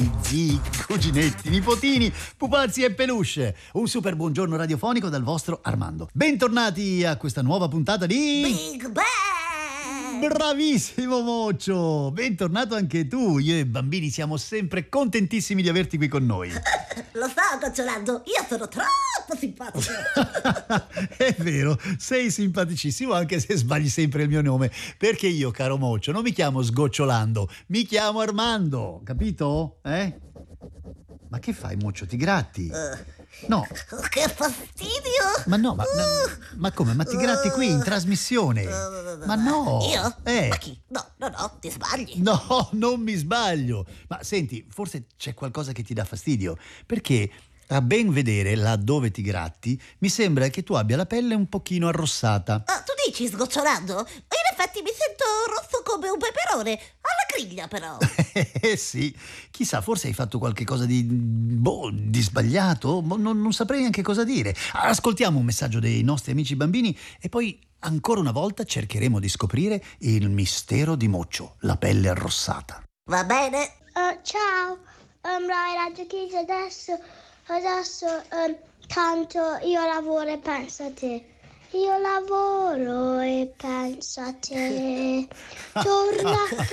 fratelli, zii, cuginetti, nipotini, pupazzi e peluche. Un super buongiorno radiofonico dal vostro Armando. Bentornati a questa nuova puntata di Big Bang! Bravissimo Moccio! Bentornato anche tu. Io e i bambini siamo sempre contentissimi di averti qui con noi. Lo sto gocciolando, io sono troppo simpatico. È vero, sei simpaticissimo anche se sbagli sempre il mio nome. Perché io, caro Moccio, non mi chiamo Sgocciolando, mi chiamo Armando, capito? Ma che fai, Moccio? Ti gratti? No. Che fastidio! Ma no, ma come? Ma ti gratti qui in trasmissione? Ma no! Io? Eh. Ma chi? No, ti sbagli. No, non mi sbaglio. Ma senti, forse c'è qualcosa che ti dà fastidio, perché a ben vedere là dove ti gratti, mi sembra che tu abbia la pelle un pochino arrossata. Ah, tu dici sgocciolando? In effetti mi sento rosso come un peperone, alla griglia però. Sì, chissà, forse hai fatto qualche cosa di sbagliato? Non saprei neanche cosa dire. Ascoltiamo un messaggio dei nostri amici bambini e poi ancora una volta cercheremo di scoprire il mistero di Moccio, la pelle arrossata. Va bene? Ciao, Rai Radio Kids, adesso canto Io lavoro e penso a te. Io lavoro e penso a te. Torna